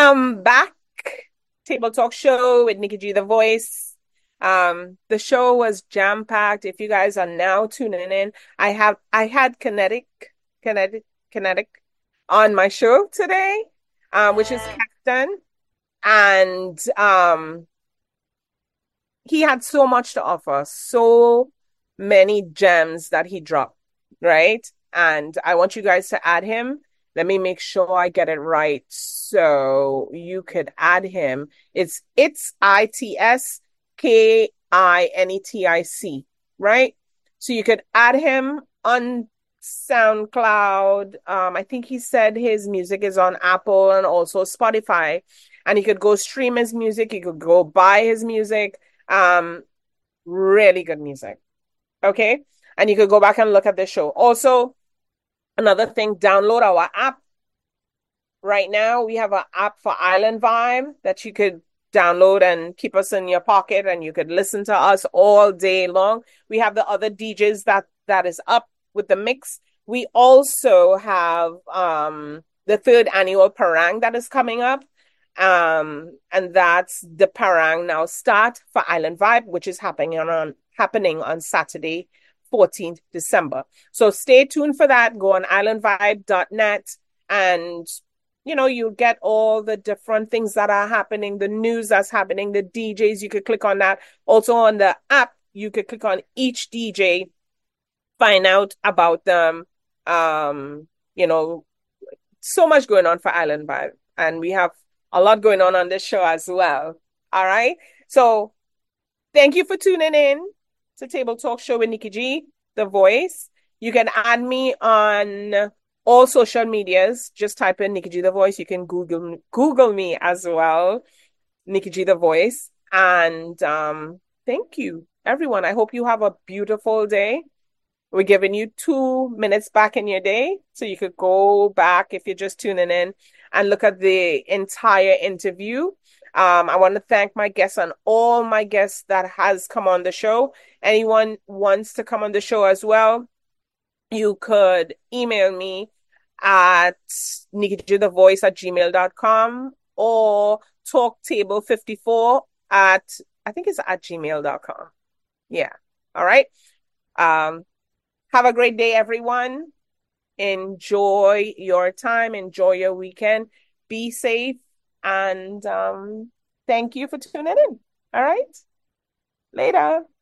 Back Table Talk Show with Nikki G, the voice. The show was jam-packed. If you guys are now tuning in, I had Kinetic, Kinetic on my show today, which is Captain, and he had so much to offer, so many gems that he dropped, right? And I want you guys to add him. Let me make sure I get it right. So you could add him. It's ITSKINETIC, right? So you could add him on SoundCloud. I think he said his music is on Apple and also Spotify. And you could go stream his music. You could go buy his music. Um, really good music. Okay. And you could go back and look at the show. Also, another thing, download our app. Right now, we have an app for Island Vibe that you could download and keep us in your pocket, and you could listen to us all day long. We have the other DJs that is up with the mix. We also have the third annual Parang that is coming up. And that's the Parang Now Start for Island Vibe, which is happening on Saturday, 14th December. So stay tuned for that. Go on islandvibe.net and you'll get all the different things that are happening, the news that's happening, the DJs. You could click on that. Also on the app, you could click on each DJ, find out about them. You know, so much going on for Island Vibe. And we have a lot going on this show as well. All right. So thank you for tuning in to Table Talk Show with Nikki G, the voice. You can add me on all social medias. Just type in Nikki G, the voice. You can Google me as well, Nikki G, the voice. And thank you, everyone. I hope you have a beautiful day. We're giving you 2 minutes back in your day, so you could go back if you're just tuning in and look at the entire interview. I want to thank my guests and all my guests that has come on the show. Anyone wants to come on the show as well, you could email me at nikkithevoice@gmail.com or talktable54 at, I think it's at gmail.com. Yeah. All right. Have a great day, everyone. Enjoy your time. Enjoy your weekend. Be safe. And thank you for tuning in. All right. Later.